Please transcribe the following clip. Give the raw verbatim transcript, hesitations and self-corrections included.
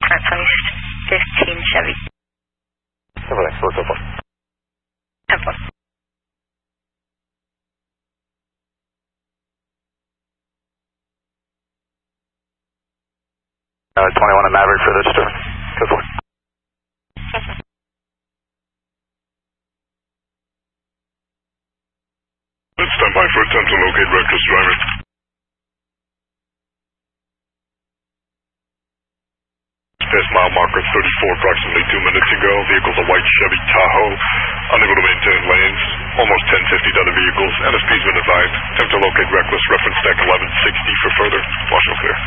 front twenty fifteen Chevy. Seven X four, ten four. ten four. Uh, twenty-one at Maverick for this turn. ten four. Stand by for attempt to locate reckless driver. Past mile marker thirty-four, approximately two minutes ago. Vehicle's a white Chevy Tahoe, unable to maintain lanes, almost ten fifty to other vehicles. N S P's been advised. Attempt to locate reckless, reference deck eleven sixty for further. Marshal clear.